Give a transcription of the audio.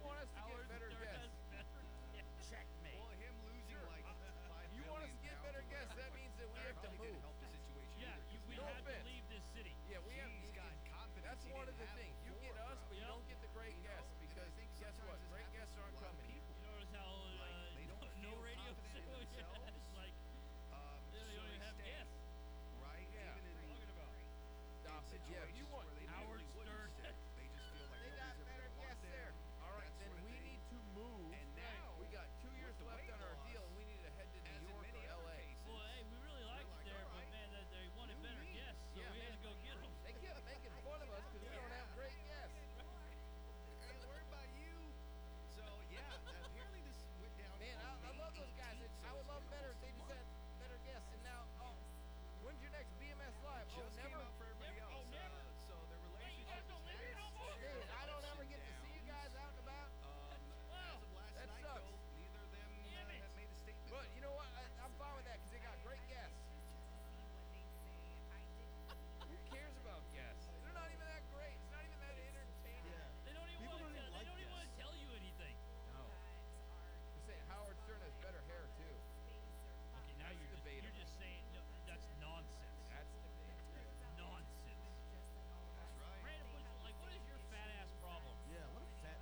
want us to get Howard better Stern guests. has better guests. Checkmate. Well, him losing Sure. like 5 You want us to billion get pounds better or guests? whatever, That means that we have to probably move. didn't help the situation Yeah, either, 'cause we No have to offense. leave this city. Yeah, we have. He's got confidence That's he one of didn't the have things. You get before, us, bro. but you Yep. don't get the great You know, guests and I because think guess what? sometimes this Great happens guests to a aren't lot of coming. people. You notice how Like, they don't no feel radio confident in show themselves. it's like So you don't they even have stay, guests. right? Yeah. Even in, Talking about Stop it. Yeah, if you situations want, where they Howard really wouldn't Stern. stay. They just feel like they nobody's got ever better gonna want guests them, there. All right, that then sort of we thing. need to move. And now, we got 2 years with the left weight on our loss, deal, and we need to head to as New in York many or other LA. cases, well, hey, we really liked like, it there, all but right, man, they wanted you better lead. guests, so Yeah, we had man. to go get them. They kept making fun of us because we don't have great guests. I ain't worried about you. So yeah, apparently this went down. Man, on I May love those guys. 18th, so I would it's love been better if almost they a just month. had better guests. And now, when's your next BMS Live? Just came Never? out for